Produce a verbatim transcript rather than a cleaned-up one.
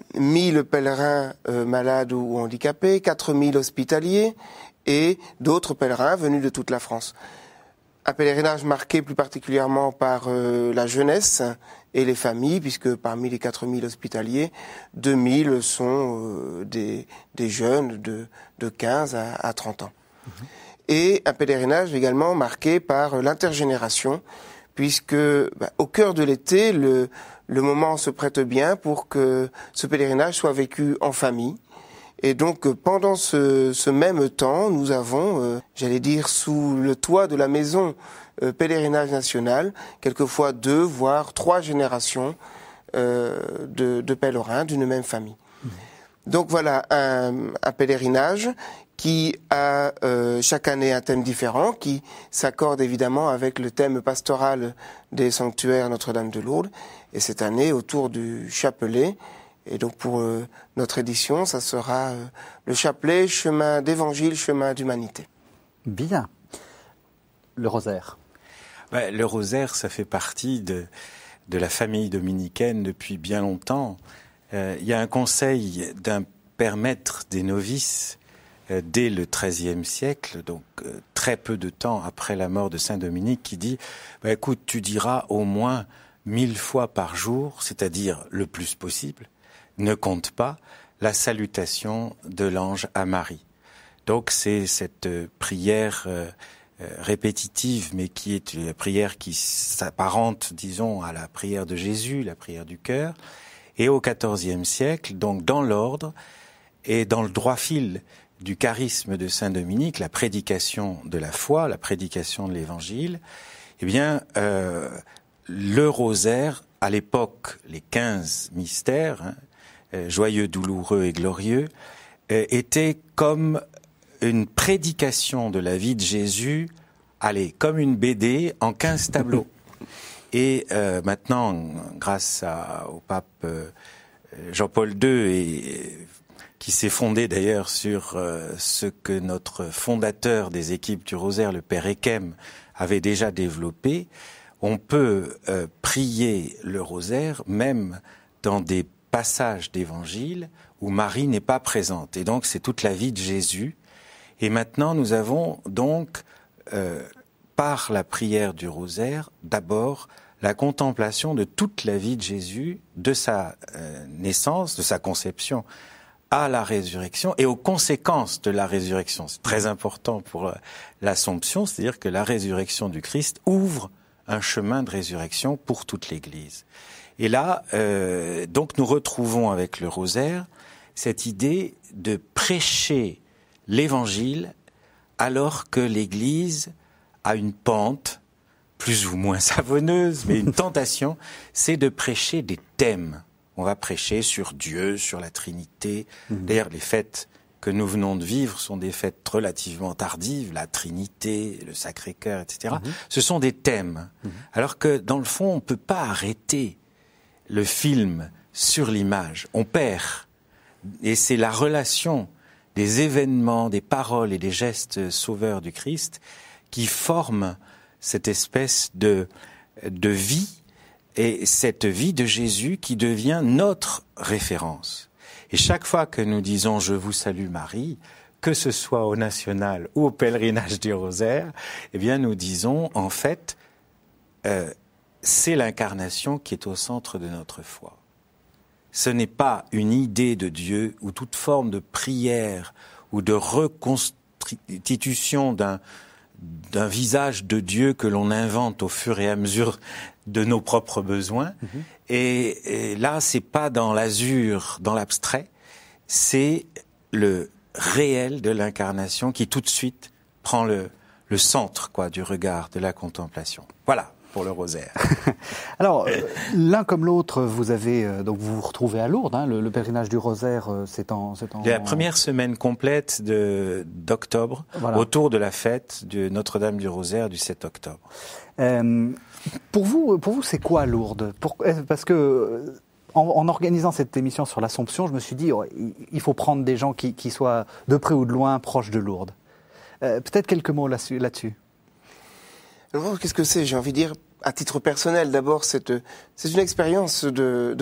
mille pèlerins euh, malades ou handicapés, quatre mille hospitaliers et d'autres pèlerins venus de toute la France. Un pèlerinage marqué plus particulièrement par euh, la jeunesse et les familles, puisque parmi les quatre mille hospitaliers, deux mille sont euh, des, des jeunes de, de quinze à trente ans. Mmh. Et un pèlerinage également marqué par l'intergénération, puisque bah, au cœur de l'été, le, le moment se prête bien pour que ce pèlerinage soit vécu en famille. Et donc pendant ce, ce même temps, nous avons, euh, j'allais dire, sous le toit de la maison euh, pèlerinage national, quelquefois deux, voire trois générations euh, de, de pèlerins d'une même famille. Mmh. Donc voilà un, un pèlerinage qui a euh, chaque année un thème différent, qui s'accorde évidemment avec le thème pastoral des sanctuaires Notre-Dame de Lourdes. Et cette année, autour du chapelet, et donc pour euh, notre édition, ça sera euh, le chapelet, chemin d'évangile, chemin d'humanité. Bien. Le rosaire. Ouais, le rosaire, ça fait partie de, de la famille dominicaine depuis bien longtemps. Euh, il y a un conseil d'un père maître des novices euh, dès le treizième siècle, donc euh, très peu de temps après la mort de saint Dominique, qui dit bah, « Écoute, tu diras au moins mille fois par jour, c'est-à-dire le plus possible, ne compte pas la salutation de l'ange à Marie. » Donc c'est cette euh, prière euh, euh, répétitive, mais qui est une prière qui s'apparente, disons, à la prière de Jésus, la prière du cœur. Et au quatorzième siècle, donc dans l'ordre et dans le droit fil du charisme de saint Dominique, la prédication de la foi, la prédication de l'Évangile, eh bien, euh, le rosaire, à l'époque, les quinze mystères, hein, euh, joyeux, douloureux et glorieux, euh, était comme une prédication de la vie de Jésus, allez, comme une B D en quinze tableaux. Et euh, maintenant, grâce à, au pape euh, Jean-Paul deux, et, qui s'est fondé d'ailleurs sur euh, ce que notre fondateur des équipes du Rosaire, le père Ekem, avait déjà développé, on peut euh, prier le Rosaire même dans des passages d'évangile où Marie n'est pas présente. Et donc c'est toute la vie de Jésus. Et maintenant nous avons donc, euh, par la prière du Rosaire, d'abord la contemplation de toute la vie de Jésus, de sa euh, naissance, de sa conception à la résurrection et aux conséquences de la résurrection. C'est très important pour euh, l'Assomption, c'est-à-dire que la résurrection du Christ ouvre un chemin de résurrection pour toute l'Église. Et là, euh, donc nous retrouvons avec le Rosaire cette idée de prêcher l'Évangile alors que l'Église a une pente plus ou moins savonneuse, mais une tentation, c'est de prêcher des thèmes. On va prêcher sur Dieu, sur la Trinité. Mmh. D'ailleurs, les fêtes que nous venons de vivre sont des fêtes relativement tardives, la Trinité, le Sacré-Cœur, et cetera. Mmh. Ce sont des thèmes. Mmh. Alors que, dans le fond, on ne peut pas arrêter le film sur l'image. On perd. Et c'est la relation des événements, des paroles et des gestes sauveurs du Christ qui forment cette espèce de, de vie, et cette vie de Jésus qui devient notre référence. Et chaque fois que nous disons « Je vous salue Marie », que ce soit au national ou au pèlerinage du Rosaire, eh bien nous disons en fait, euh, c'est l'incarnation qui est au centre de notre foi. Ce n'est pas une idée de Dieu ou toute forme de prière ou de reconstitution d'un d'un visage de Dieu que l'on invente au fur et à mesure de nos propres besoins. Mmh. Et, et là, c'est pas dans l'azur, dans l'abstrait, c'est le réel de l'incarnation qui tout de suite prend le, le centre, quoi, du regard, de la contemplation. Voilà pour le Rosaire. Alors, euh, l'un comme l'autre, vous avez euh, donc vous vous retrouvez à Lourdes. Hein, le, le pèlerinage du Rosaire, euh, c'est en, c'est en la première semaine complète de d'octobre, voilà, autour de la fête de Notre-Dame du Rosaire du sept octobre. Euh, pour vous, pour vous, c'est quoi Lourdes? Pour, Parce que en, en organisant cette émission sur l'Assomption, je me suis dit, oh, il faut prendre des gens qui, qui soient de près ou de loin proches de Lourdes. Euh, peut-être quelques mots là-dessus. là-dessus. Alors, qu'est-ce que c'est? J'ai envie de dire, à titre personnel, d'abord, c'est, c'est une expérience de, de